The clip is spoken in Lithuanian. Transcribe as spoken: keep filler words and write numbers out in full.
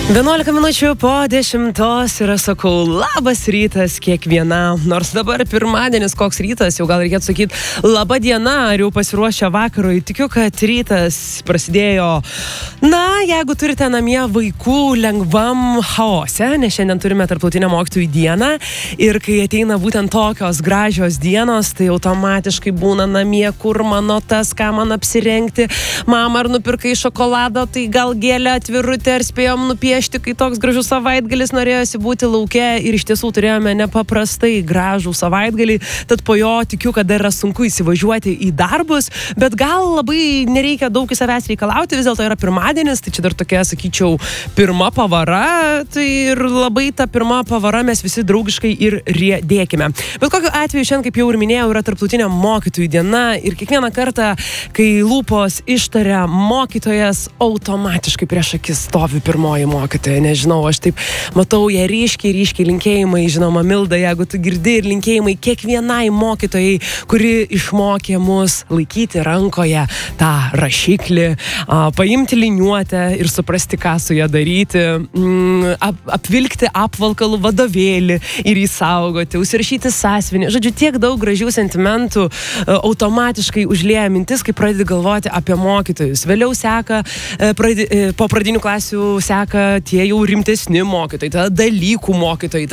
vienuolika minučių po dešimtos ir aš sakau labas rytas kiekvienam. Nors dabar pirmadienis, koks rytas, jau gal reikėtų sakyti laba diena, ar jau pasiruošę vakarui. Tikiu, kad rytas prasidėjo, na, jeigu turite namie vaikų, lengvam chaose, nes šiandien turime tarptautinę mokytojų dieną ir kai ateina būtent tokios gražios dienos, tai automatiškai būna namie, kur mano tas, ką man apsirengti. Mama, ar nupirkai šokolado, tai gal gėlę, atvirutę, ar spėjom nupiešti, kai toks gražus savaitgalis, norėjosi būti lauke ir iš tiesų turėjome nepaprastai gražų savaitgalį, tad po jo tikiu, kad dar yra sunku įsivažiuoti į darbus, bet gal labai nereikia daug į savęs reikalauti, vis dėlto yra pirmadienis, tai čia dar tokia, sakyčiau, pirma pavara, tai ir labai ta pirma pavara mes visi draugiškai ir riedėkime. Bet kokiu atveju šiandien, kaip jau ir minėjau, yra tarptautinė mokytojų diena ir kiekvieną kartą, kai lūpos ištaria mokytojas, automatiškai prieš akis stovi pirmoji mokytoja. Nežinau, aš taip matau ją ryškiai, ryškiai linkėjimai, žinoma, Milda, jeigu tu girdi, ir linkėjimai kiekvienai mokytojai, kuri išmokė mus laikyti rankoje tą rašiklį, a, paimti liniuotę ir suprasti, ką su ją daryti, mm, ap, apvilkti apvalkalų vadovėlį ir įsaugoti, užsirašyti sąsiuvinį. Žodžiu, tiek daug gražių sentimentų a, automatiškai užlieja mintis, kai pradedi galvoti apie mokytojus. Vėliau seka, a, pradi, a, po pradinių klasių seka tie jau rimtesni mokytojai, tada dalykų mokytojai,